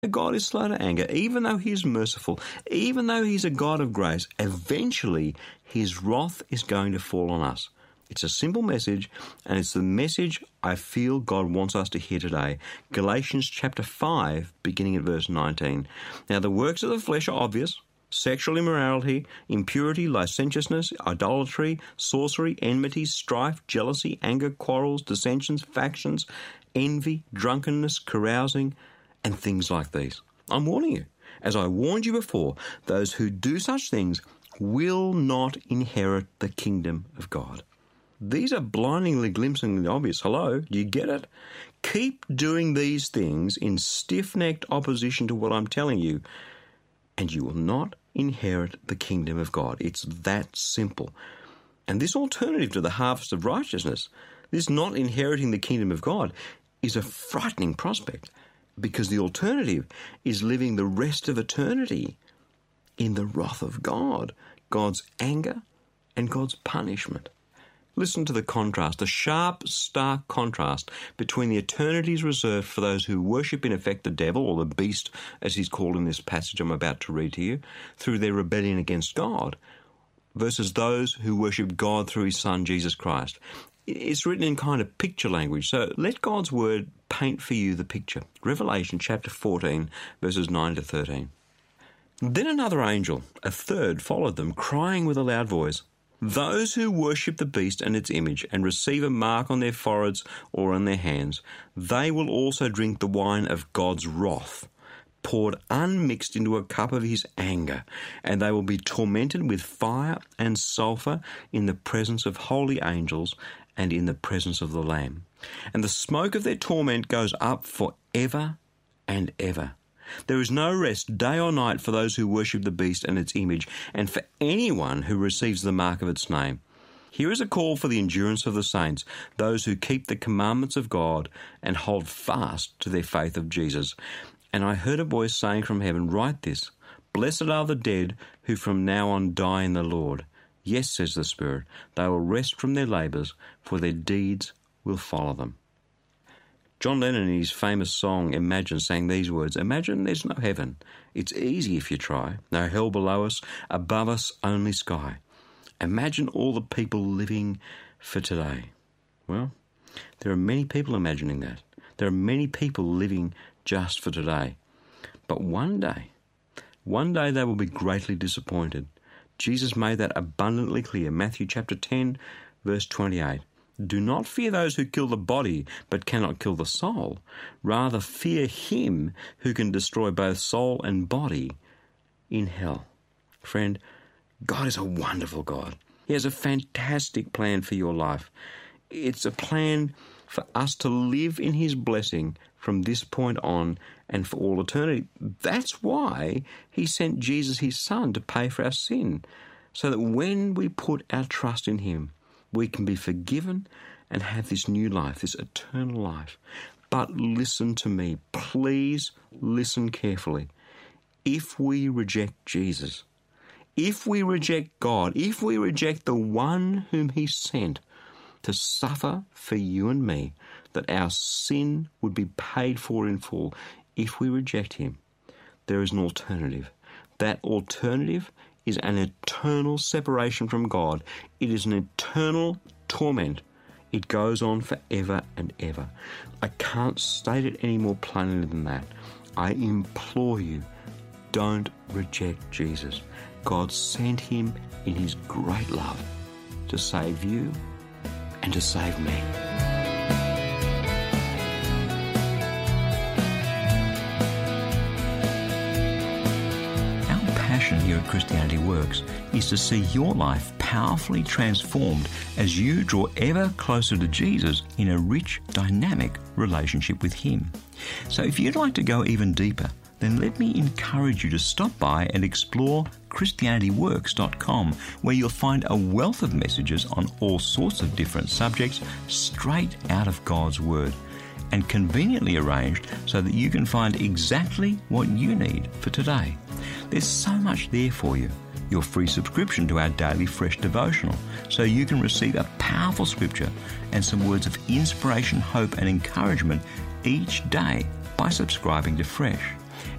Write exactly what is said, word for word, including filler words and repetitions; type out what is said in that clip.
God is slow to anger, even though he is merciful, even though he's a God of grace, eventually his wrath is going to fall on us. It's a simple message, and it's the message I feel God wants us to hear today. Galatians chapter five, beginning at verse nineteen. Now, the works of the flesh are obvious: sexual immorality, impurity, licentiousness, idolatry, sorcery, enmity, strife, jealousy, anger, quarrels, dissensions, factions, envy, drunkenness, carousing, and things like these. I'm warning you, as I warned you before, those who do such things will not inherit the kingdom of God. These are blindingly glimpsing the obvious. Hello, do you get it? Keep doing these things in stiff-necked opposition to what I'm telling you, and you will not inherit the kingdom of God. It's that simple. And this alternative to the harvest of righteousness, this not inheriting the kingdom of God, is a frightening prospect, because the alternative is living the rest of eternity in the wrath of God, God's anger and God's punishment. Listen to the contrast, the sharp, stark contrast between the eternities reserved for those who worship in effect the devil, or the beast as he's called in this passage I'm about to read to you, through their rebellion against God, versus those who worship God through his Son, Jesus Christ. It's written in kind of picture language, so let God's word paint for you the picture. Revelation chapter fourteen, verses nine to thirteen. Then another angel, a third, followed them, crying with a loud voice, "Those who worship the beast and its image and receive a mark on their foreheads or on their hands, they will also drink the wine of God's wrath, poured unmixed into a cup of his anger, and they will be tormented with fire and sulphur in the presence of holy angels and in the presence of the Lamb. And the smoke of their torment goes up for ever and ever. There is no rest day or night for those who worship the beast and its image, and for anyone who receives the mark of its name. Here is a call for the endurance of the saints, those who keep the commandments of God and hold fast to their faith of Jesus. And I heard a voice saying from heaven, write this, blessed are the dead who from now on die in the Lord. Yes, says the Spirit, they will rest from their labours, for their deeds will follow them." John Lennon, in his famous song Imagine, sang these words, "Imagine there's no heaven. It's easy if you try. No hell below us, above us only sky. Imagine all the people living for today." Well, there are many people imagining that. There are many people living just for today. But one day, one day they will be greatly disappointed. Jesus made that abundantly clear. Matthew chapter ten, verse twenty-eight. "Do not fear those who kill the body, but cannot kill the soul. Rather fear him who can destroy both soul and body in hell." Friend, God is a wonderful God. He has a fantastic plan for your life. It's a plan for us to live in his blessing from this point on and for all eternity. That's why he sent Jesus, his Son, to pay for our sin, so that when we put our trust in him, we can be forgiven and have this new life, this eternal life. But listen to me. Please listen carefully. If we reject Jesus, if we reject God, if we reject the one whom he sent to suffer for you and me, that our sin would be paid for in full, if we reject him, there is an alternative. That alternative is an eternal separation from God. It is an eternal torment. It goes on forever and ever. I can't state it any more plainly than that. I implore you, don't reject Jesus. God sent him in his great love to save you and to save me. Here at Christianity Works is to see your life powerfully transformed as you draw ever closer to Jesus in a rich, dynamic relationship with him. So if you'd like to go even deeper, then let me encourage you to stop by and explore Christianity Works dot com, where you'll find a wealth of messages on all sorts of different subjects straight out of God's Word, and conveniently arranged so that you can find exactly what you need for today. There's so much there for you. Your free subscription to our daily Fresh devotional, so you can receive a powerful scripture and some words of inspiration, hope and encouragement each day by subscribing to Fresh.